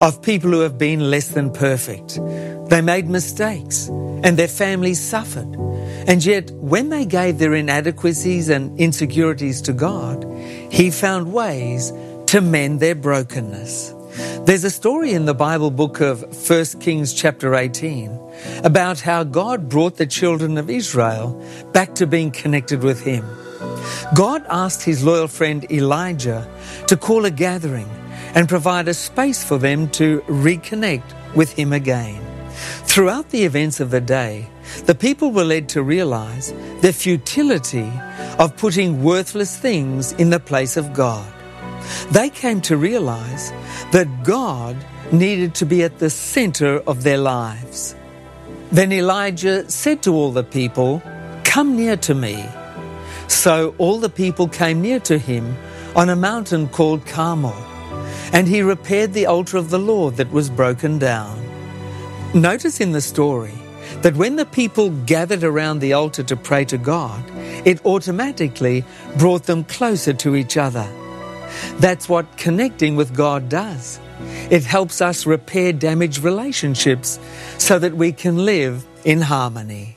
of people who have been less than perfect. They made mistakes and their families suffered. And yet, when they gave their inadequacies and insecurities to God, He found ways to mend their brokenness. There's a story in the Bible book of 1 Kings chapter 18 about how God brought the children of Israel back to being connected with Him. God asked His loyal friend Elijah to call a gathering and provide a space for them to reconnect with Him again. Throughout the events of the day, the people were led to realize the futility of putting worthless things in the place of God. They came to realize that God needed to be at the center of their lives. Then Elijah said to all the people, "Come near to me." So all the people came near to him on a mountain called Carmel, and he repaired the altar of the Lord that was broken down. Notice in the story that when the people gathered around the altar to pray to God, it automatically brought them closer to each other. That's what connecting with God does. It helps us repair damaged relationships so that we can live in harmony.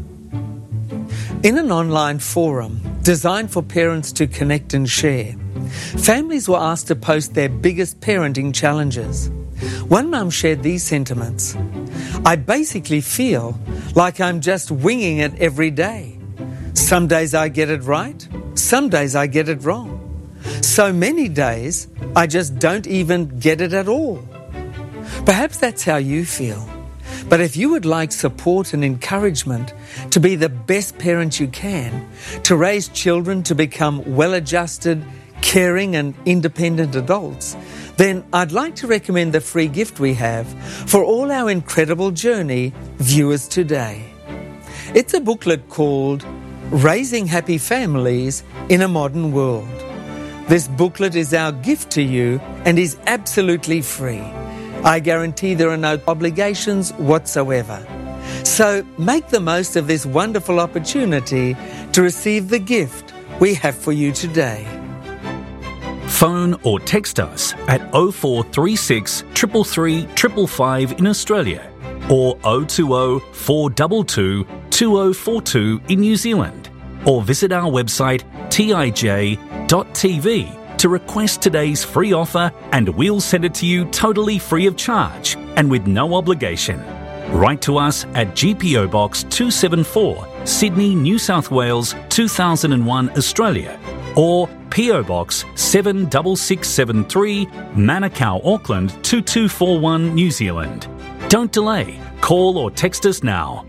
In an online forum designed for parents to connect and share, families were asked to post their biggest parenting challenges. One mum shared these sentiments. "I basically feel like I'm just winging it every day. Some days I get it right, some days I get it wrong. So many days I just don't even get it at all." Perhaps that's how you feel. But if you would like support and encouragement to be the best parent you can, to raise children to become well-adjusted, caring and independent adults, then I'd like to recommend the free gift we have for all our Incredible Journey viewers today. It's a booklet called Raising Happy Families in a Modern World. This booklet is our gift to you and is absolutely free. I guarantee there are no obligations whatsoever. So make the most of this wonderful opportunity to receive the gift we have for you today. Phone or text us at 0436 333 555 in Australia or 020 422 2042 in New Zealand, or visit our website tij.tv to request today's free offer, and we'll send it to you totally free of charge and with no obligation. Write to us at GPO Box 274, Sydney, New South Wales 2001, Australia, or PO Box 76673, Manukau, Auckland 2241, New Zealand. Don't delay. Call or text us now.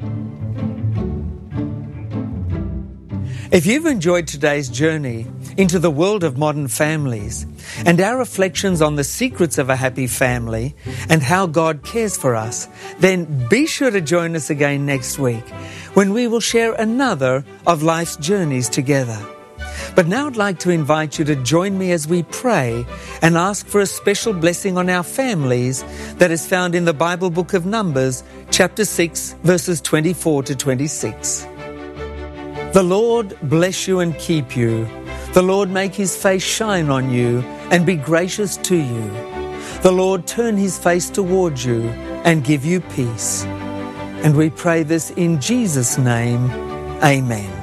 If you've enjoyed today's journey into the world of modern families and our reflections on the secrets of a happy family and how God cares for us, then be sure to join us again next week when we will share another of life's journeys together. But now I'd like to invite you to join me as we pray and ask for a special blessing on our families that is found in the Bible book of Numbers, chapter 6, verses 24 to 26. The Lord bless you and keep you. The Lord make His face shine on you and be gracious to you. The Lord turn His face towards you and give you peace. And we pray this in Jesus' name. Amen.